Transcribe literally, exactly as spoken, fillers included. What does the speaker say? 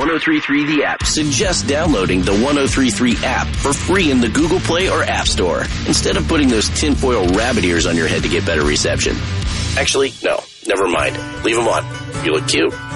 oh three three The App suggests downloading the one oh three three app for free in the Google Play or App Store, instead of putting those tinfoil rabbit ears on your head to get better reception. Actually, no, never mind. Leave them on. You look cute.